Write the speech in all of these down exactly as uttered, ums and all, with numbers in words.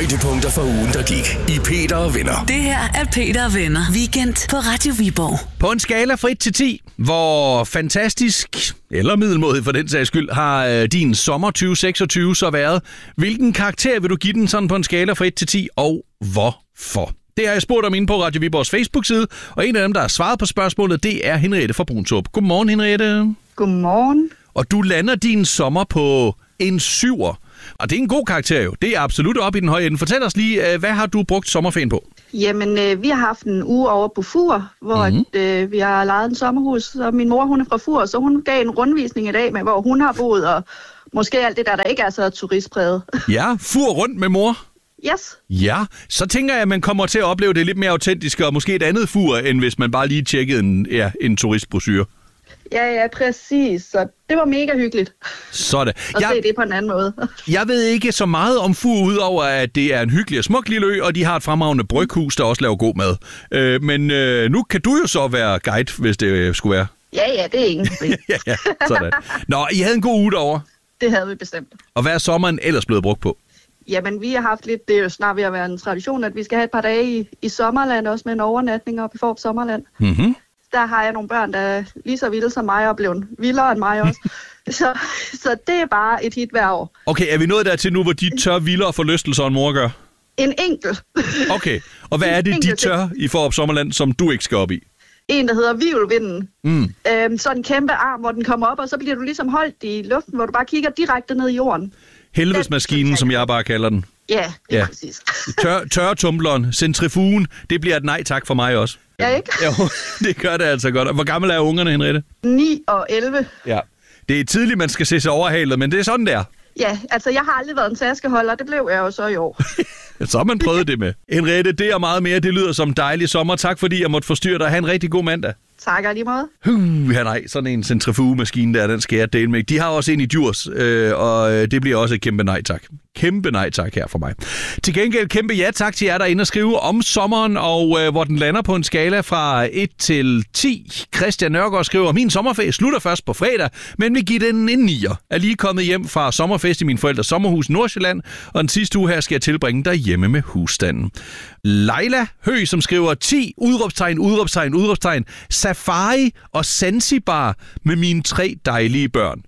højdepunkter for ugen, der gik i Peter og Venner. Det her er Peter og Venner. Weekend på Radio Viborg. På en skala fra et til ti, hvor fantastisk, eller middelmådig for den sags skyld, har øh, din sommer tyve seksogtyve så været. Hvilken karakter vil du give den sådan på en skala fra et til ti, og hvorfor? Det har jeg spurgt om inde på Radio Viborgs Facebook-side, og en af dem, der har svaret på spørgsmålet, det er Henriette fra Brunsåb. Godmorgen, Henriette. Godmorgen. Og du lander din sommer på en syver. Og det er en god karakter jo. Det er absolut op i den høje ende. Fortæl os lige, hvad har du brugt sommerferien på? Jamen, øh, vi har haft en uge over på Fur, hvor mm-hmm. at, øh, vi har lejet en sommerhus. Og min mor, hun er fra Fur, så hun gav en rundvisning i dag med, hvor hun har boet, og måske alt det der, der ikke er så turistpræget. Ja, Fur rundt med mor. Yes. Ja, så tænker jeg, at man kommer til at opleve det lidt mere autentisk, og måske et andet Fur, end hvis man bare lige tjekkede en, ja, en turistbrochure. Ja, ja, præcis. Så det var mega hyggeligt. Sådan. Og jeg, se det på en anden måde. Jeg ved ikke så meget om Fur, udover at det er en hyggelig og smuk lille ø, og de har et fremragende bryghus, der også laver god mad. Øh, men øh, nu kan du jo så være guide, hvis det skulle være. Ja, ja, det er ingen problem. ja, ja, sådan. Nå, I havde en god uge derovre. Det havde vi bestemt. Og hvad er sommeren ellers blevet brugt på? Jamen, vi har haft lidt, det er jo snart ved at være en tradition, at vi skal have et par dage i, i Sommerland, også med en overnatning oppe i Forp Sommerland. Mhm. Der har jeg nogle børn, der er lige så vilde som mig, og blevet vildere end mig også. så, så det er bare et hit hver år. Okay, er vi nået dertil nu, hvor de tør vildere forlystelser end mor gør? En enkelt. Okay, og hvad er det, de tør i Forop Sommerland, som du ikke skal op i? En, der hedder Vivelvinden. Mm. Øhm, så en kæmpe arm, hvor den kommer op, og så bliver du ligesom holdt i luften, hvor du bare kigger direkte ned i jorden. Helvedesmaskinen, som jeg bare kalder den. Ja, det er ja. præcis. Tør, tørretumbleren, centrifugen, det bliver et nej tak for mig også. Ja, ikke? Jo, det gør det altså godt. Hvor gammel er ungerne, Henriette? ni og elleve. Ja. Det er tidligt, man skal se sig overhalet, men det er sådan der. Ja, altså jeg har aldrig været en taskeholder, det blev jeg jo så i år. Så har man prøvet det med. Henriette, det og meget mere, det lyder som dejlig sommer. Tak fordi jeg måtte forstyrre dig. Ha' en rigtig god mandag. Tak lige meget. Uh, ja, nej, sådan en centrifugemaskine der, den skal jeg dele med. De har også en i Djurs, øh, og det bliver også et kæmpe nej tak. Kæmpe nej tak her for mig. Til gengæld kæmpe ja tak til jer, der er inde og skrive om sommeren, og øh, hvor den lander på en skala fra et til ti. Christian Nørgaard skriver, min sommerferie slutter først på fredag, men vi giver den en nier. Er lige kommet hjem fra sommerfest i min forældres sommerhus i Nordsjælland, og den sidste uge her skal jeg tilbringe derhjemme med husstanden. Leila Høgh, som skriver ti, udråbstegn, udråbstegn, udråbstegn, safari og Zanzibar med mine tre dejlige børn.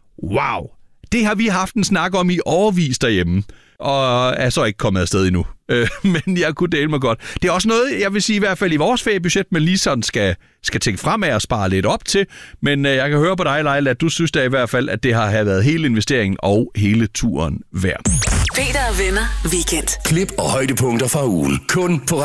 Wow! Det har vi haft en snak om i årevis derhjemme, og er så ikke kommet afsted endnu. Øh, men jeg kunne dele mig godt. Det er også noget, jeg vil sige i hvert fald i vores feriebudget, man lige sådan skal, skal tænke fremad og spare lidt op til. Men øh, jeg kan høre på dig, Leila, at du synes da i hvert fald, at det har været hele investeringen og hele turen værd. Peter og Venner Weekend. Klip og højdepunkter fra ugen. Kun på